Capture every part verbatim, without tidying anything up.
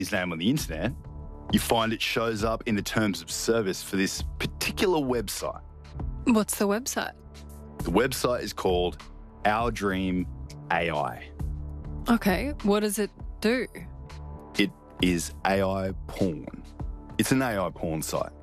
his name on the internet, you find it shows up in the terms of service for this particular website. What's the website? The website is called Our Dream A I. Okay, what does it do? It is A I porn. It's an A I porn site.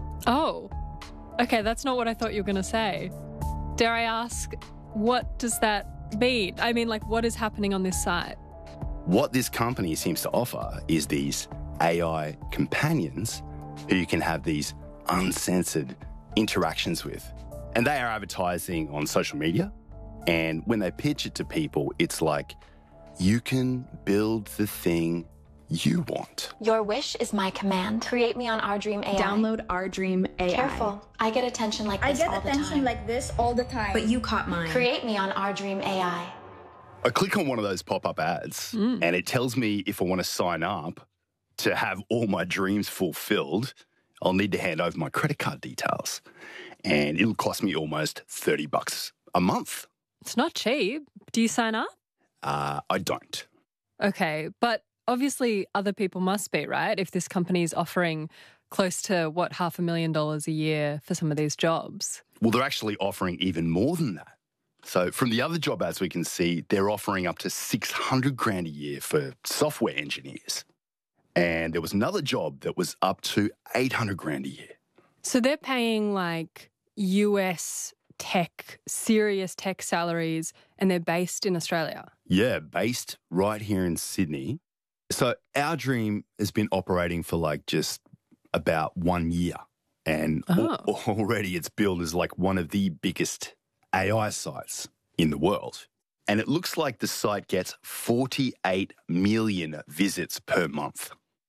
Oh, okay, that's not what I thought you were going to say. Dare I ask, what does that mean? I mean, like, what is happening on this site? What this company seems to offer is these A I companions who you can have these uncensored interactions with. And they are advertising on social media. And when they pitch it to people, it's like, you can build the thing you want. Your wish is my command. Create me on Our Dream A I. Download Our Dream A I. Careful. I get attention like I this get all the attention time. like this all the time. But you caught mine. Create me on Our Dream A I. I click on one of those pop-up ads Mm. and it tells me if I want to sign up to have all my dreams fulfilled, I'll need to hand over my credit card details. And it'll cost me almost thirty bucks a month. It's not cheap. Do you sign up? Uh, I don't. Okay, but obviously other people must be, right? If this company is offering close to, what, half a million dollars a year for some of these jobs. Well, they're actually offering even more than that. So from the other job ads we can see, they're offering up to six hundred grand a year for software engineers. And there was another job that was up to eight hundred grand a year. So they're paying like U S tech, serious tech salaries, and they're based in Australia. Yeah, based right here in Sydney. So Our Dream has been operating for like just about one year. And Oh. al- already it's billed as like one of the biggest A I sites in the world. And it looks like the site gets forty-eight million visits per month.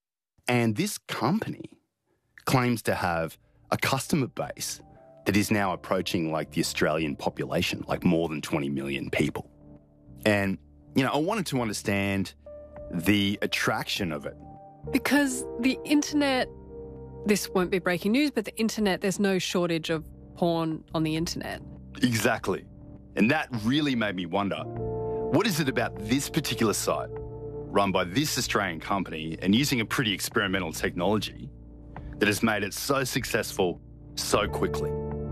And this company claims to have a customer base that is now approaching like the Australian population, like more than twenty million people. And, you know, I wanted to understand the attraction of it. Because the internet, this won't be breaking news, but the internet, there's no shortage of porn on the internet. Exactly. And that really made me wonder, what is it about this particular site, run by this Australian company and using a pretty experimental technology, that has made it so successful so quickly?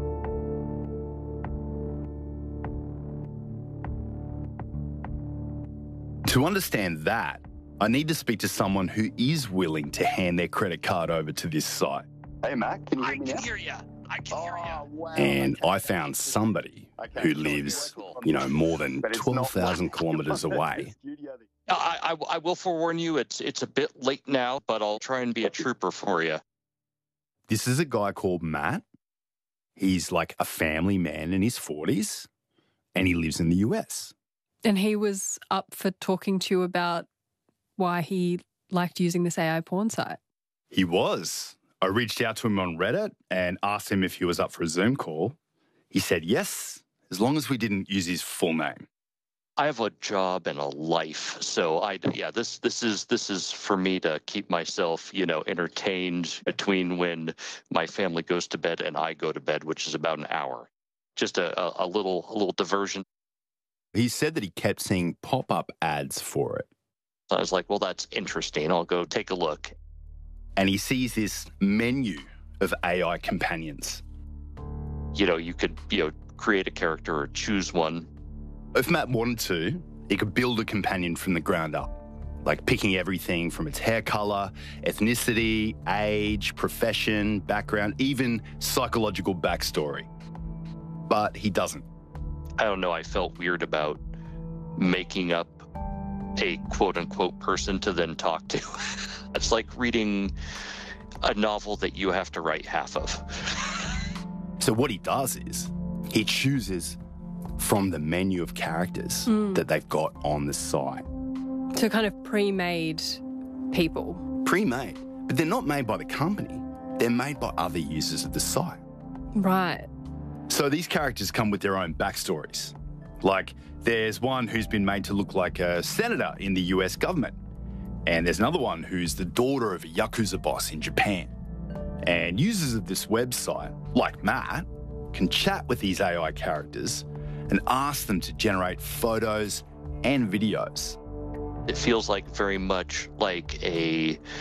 To understand that, I need to speak to someone who is willing to hand their credit card over to this site. Hey, Matt, can you hear I me can now? hear you. I can hear you. And I found somebody who lives, you know, more than twelve thousand kilometres away. I, I, I will forewarn you, it's it's a bit late now, but I'll try and be a trooper for you. This is a guy called Matt. He's like a family man in his forties and he lives in the U S. And he was up for talking to you about why he liked using this A I porn site. He was. I reached out to him on Reddit and asked him if he was up for a Zoom call. He said yes, as long as we didn't use his full name. I have a job and a life, so I yeah this this is this is for me to keep myself you know entertained between when my family goes to bed and I go to bed, which is about an hour. Just a, a, a little a little diversion. He said that he kept seeing pop-up ads for it. So I was like, well, that's interesting. I'll go take a look. And he sees this menu of A I companions. You know, you could you know create a character or choose one. If Matt wanted to, he could build a companion from the ground up, like picking everything from its hair color, ethnicity, age, profession, background, even psychological backstory. But he doesn't. I don't know, I felt weird about making up a quote-unquote person to then talk to. It's like reading a novel that you have to write half of. So what he does is he chooses from the menu of characters Mm. that they've got on the site. So kind of pre-made people. Pre-made, but they're not made by the company. They're made by other users of the site. Right. So these characters come with their own backstories. Like, there's one who's been made to look like a senator in the U S government. And there's another one who's the daughter of a Yakuza boss in Japan. And users of this website, like Matt, can chat with these A I characters and ask them to generate photos and videos. it feels like very much like a